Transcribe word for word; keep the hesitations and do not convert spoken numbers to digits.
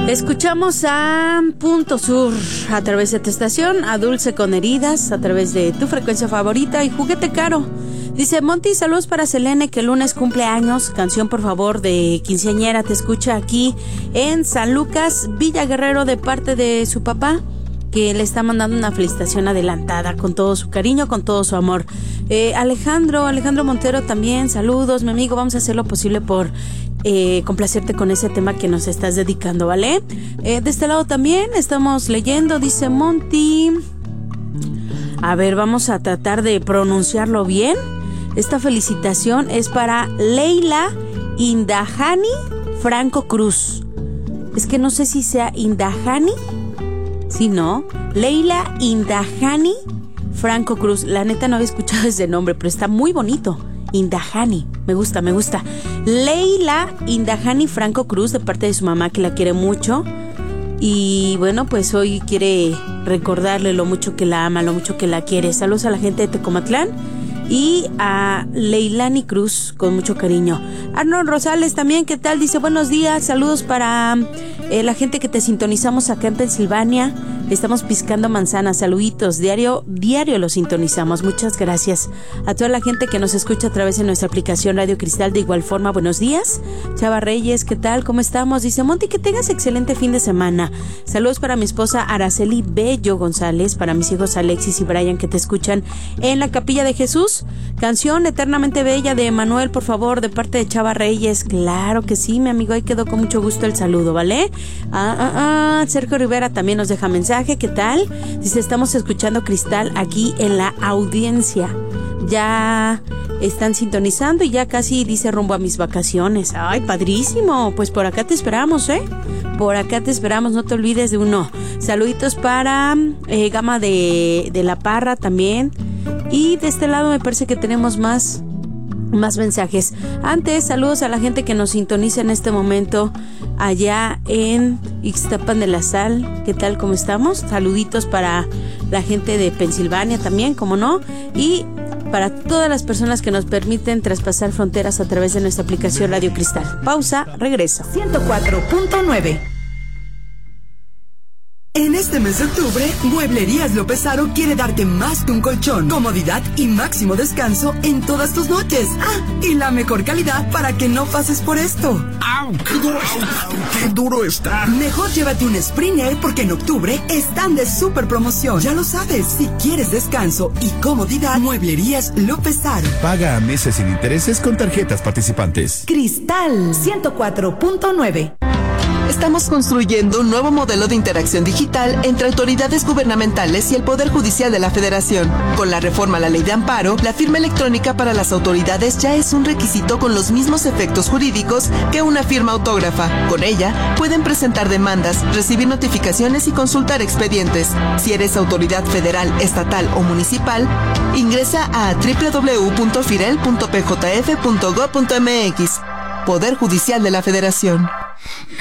Escuchamos a Punto Sur a través de tu estación, a Dulce con Heridas a través de tu frecuencia favorita y Juguete Caro. Dice Monty, saludos para Selene que el lunes cumple años. Canción por favor de quinceañera, te escucha aquí en San Lucas, Villa Guerrero, de parte de su papá, que le está mandando una felicitación adelantada con todo su cariño, con todo su amor. Eh, Alejandro, Alejandro Montero también, saludos, mi amigo, vamos a hacer lo posible por eh, complacerte con ese tema que nos estás dedicando, ¿vale? Eh, de este lado también estamos leyendo, dice Monty. A ver, vamos a tratar de pronunciarlo bien. Esta felicitación es para Leila Indahani Franco Cruz. Es que no sé si sea Indahani. Sí, ¿no? Leila Indahani Franco Cruz. La neta no había escuchado ese nombre, pero está muy bonito. Indahani. Me gusta, me gusta. Leila Indahani Franco Cruz, de parte de su mamá, que la quiere mucho. Y bueno, pues hoy quiere recordarle lo mucho que la ama, lo mucho que la quiere. Saludos a la gente de Tecomatlán y a Leilani Cruz con mucho cariño. Arnold Rosales también, ¿qué tal? Dice buenos días, saludos para eh, la gente que te sintonizamos acá en Pensilvania. Estamos piscando manzanas, saluditos, diario, diario lo sintonizamos, muchas gracias. A toda la gente que nos escucha a través de nuestra aplicación Radio Cristal, de igual forma, buenos días. Chava Reyes, ¿qué tal? ¿Cómo estamos? Dice Monty, que tengas excelente fin de semana. Saludos para mi esposa Araceli Bello González, para mis hijos Alexis y Brian, que te escuchan en la Capilla de Jesús. Canción Eternamente Bella de Manuel, por favor, de parte de Chava Reyes. Claro que sí, mi amigo, ahí quedó con mucho gusto el saludo, ¿vale? Ah, ah, ah. Sergio Rivera también nos deja mensaje. ¿Qué tal? Dice, estamos escuchando Cristal aquí en la audiencia. Ya están sintonizando y ya casi dice rumbo a mis vacaciones. ¡Ay, padrísimo! Pues por acá te esperamos, ¿eh? Por acá te esperamos, no te olvides de uno. Saluditos para eh, Gama de, de la Parra también. Y de este lado me parece que tenemos más... Más mensajes. Antes, saludos a la gente que nos sintoniza en este momento allá en Ixtapan de la Sal. ¿Qué tal? ¿Cómo estamos? Saluditos para la gente de Pensilvania también, ¿cómo no? Y para todas las personas que nos permiten traspasar fronteras a través de nuestra aplicación Radio Cristal. Pausa, regreso. ciento cuatro punto nueve. En este mes de octubre, Mueblerías López Aro quiere darte más que un colchón, comodidad y máximo descanso en todas tus noches. Ah, y la mejor calidad para que no pases por esto. ¡Au! ¡Qué duro está! ¡Qué duro está! Mejor llévate un Springer porque en octubre están de super promoción. Ya lo sabes, si quieres descanso y comodidad, Mueblerías López Aro. Paga a meses sin intereses con tarjetas participantes. Cristal ciento cuatro punto nueve. Estamos construyendo un nuevo modelo de interacción digital entre autoridades gubernamentales y el Poder Judicial de la Federación. Con la reforma a la Ley de Amparo, la firma electrónica para las autoridades ya es un requisito con los mismos efectos jurídicos que una firma autógrafa. Con ella, pueden presentar demandas, recibir notificaciones y consultar expedientes. Si eres autoridad federal, estatal o municipal, ingresa a doble u doble u doble u punto firel punto p j f punto gob punto m x. Poder Judicial de la Federación.